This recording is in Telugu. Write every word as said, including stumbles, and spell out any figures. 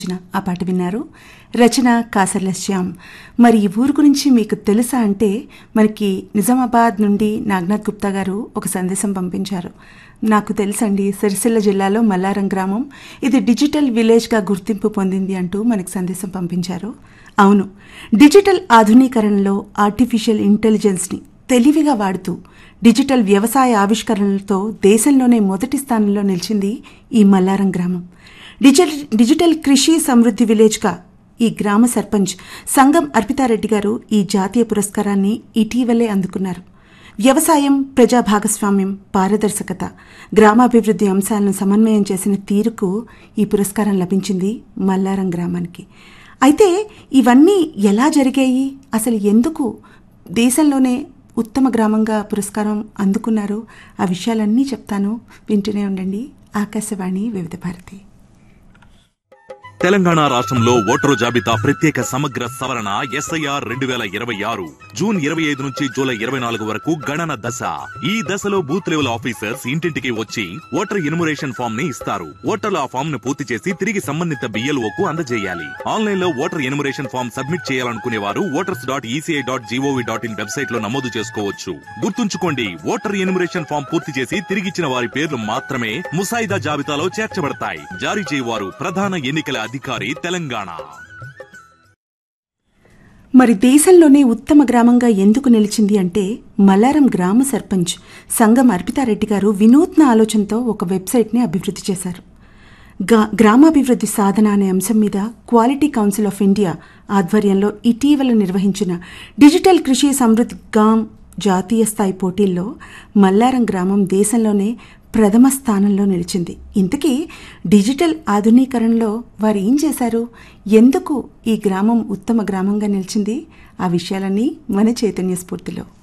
ఆ పాట విన్నారు. రచన కాసర్ల శ్యామ్. మరి ఈ ఊరు గురించి మీకు తెలుసా అంటే మనకి నిజామాబాద్ నుండి నాగనాథ్ గుప్తా గారు ఒక సందేశం పంపించారు. నాకు తెలుసండి, సిరిసిల్ల జిల్లాలో మల్లారం గ్రామం, ఇది డిజిటల్ విలేజ్గా గుర్తింపు పొందింది అంటూ మనకి సందేశం పంపించారు. అవును, డిజిటల్ ఆధునీకరణలో ఆర్టిఫిషియల్ ఇంటెలిజెన్స్ని తెలివిగా వాడుతూ డిజిటల్ వ్యవసాయ ఆవిష్కరణలతో దేశంలోనే మొదటి స్థానంలో నిలిచింది ఈ మల్లారం గ్రామం. డిజిటల్ డిజిటల్ కృషి సమృద్ధి విలేజ్గా ఈ గ్రామ సర్పంచ్ సంగం అర్పితారెడ్డి గారు ఈ జాతీయ పురస్కారాన్ని ఇటీవలే అందుకున్నారు. వ్యవసాయం, ప్రజా భాగస్వామ్యం, పారదర్శకత, గ్రామాభివృద్ధి అంశాలను సమన్వయం చేసిన తీరుకు ఈ పురస్కారం లభించింది మల్లారం గ్రామానికి. అయితే ఇవన్నీ ఎలా జరిగాయి, అసలు ఎందుకు దేశంలోనే ఉత్తమ గ్రామంగా పురస్కారం అందుకున్నారు, ఆ విషయాలన్నీ చెప్తాను, వింటూనే ఉండండి. ఆకాశవాణి వివిధ భారతి. తెలంగాణ రాష్ట్రంలో ఓటరు జాబితా ప్రత్యేక సమగ్ర సవరణ ఎస్ఐఆర్ రెండు వేల ఇరవై ఆరు జూన్ ఇరవై ఐదు నుంచి జూలై ఇరవై నాలుగు వరకు గణన దశ. ఈ దశలో బూత్ లెవెల్ ఆఫీసర్స్ ఇంటింటికి వచ్చి ఓటర్ ఎన్యుమరేషన్ ఫామ్ ని ఇస్తారు. ఓటర్లు ఆ ఫామ్ ను పూర్తి చేసి తిరిగి సంబంధిత బిఎల్ఓకు అందజేయాలి. ఆన్లైన్ లో ఓటర్ ఎన్యుమరేషన్ ఫామ్ సబ్మిట్ చేయాలనుకునే వారు voters dot ECI dot GOV dot in website లో నమోదు చేసుకోవచ్చు. గుర్తుంచుకోండి, ఓటర్ ఎన్యుమరేషన్ ఫామ్ పూర్తి చేసి తిరిగిచ్చిన వారి పేర్లు మాత్రమే ముసాయిదా జాబితాలో చేర్చబడతాయి. జారీ చేయవారు ప్రధాన ఎన్నికల అధికారి, తెలంగాణ. మరి దేశంలోనే ఉత్తమ గ్రామంగా ఎందుకు నిలిచింది అంటే మల్లారం గ్రామ సర్పంచ్ సంగం అర్పితారెడ్డి గారు వినూత్న ఆలోచనతో ఒక వెబ్సైట్ని అభివృద్ధి చేశారు. గ్రామాభివృద్ధి సాధన అనే అంశం మీద క్వాలిటీ కౌన్సిల్ ఆఫ్ ఇండియా ఆధ్వర్యంలో ఇటీవల నిర్వహించిన డిజిటల్ కృషి సమృద్ధి గామ్ జాతీయ స్థాయి పోటీల్లో మల్లారం గ్రామం దేశంలోనే ప్రథమ స్థానంలో నిలిచింది. ఇంతకీ డిజిటల్ ఆధునీకరణలో వారు ఏం చేశారు, ఎందుకు ఈ గ్రామం ఉత్తమ గ్రామంగా నిలిచింది, ఆ విషయాలన్నీ మన చైతన్య స్ఫూర్తిలో.